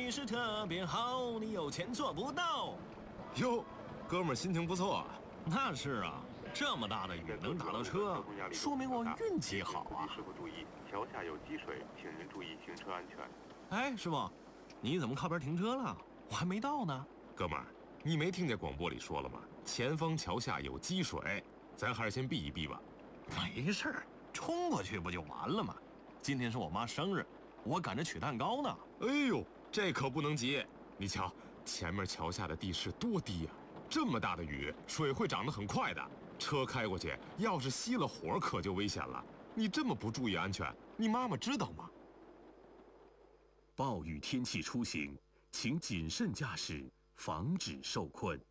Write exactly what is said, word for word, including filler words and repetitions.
运势特别好，你有钱做不到。 哟，哥们儿心情不错啊。 那是啊，这么大的雨能打到车，说明我运气好啊。 师傅注意，桥下有积水，请您注意行车安全。 哎，师傅，你怎么靠边停车了？我还没到呢。 哥们儿，你没听见广播里说了吗？前方桥下有积水，咱还是先避一避吧。 没事儿，冲过去不就完了吗？今天是我妈生日，我赶着取蛋糕呢。 哎呦，这可不能急！你瞧，前面桥下的地势多低呀、啊！这么大的雨，水会涨得很快的。车开过去，要是熄了火，可就危险了。你这么不注意安全，你妈妈知道吗？ 暴雨天气出行，请谨慎驾驶，防止受困。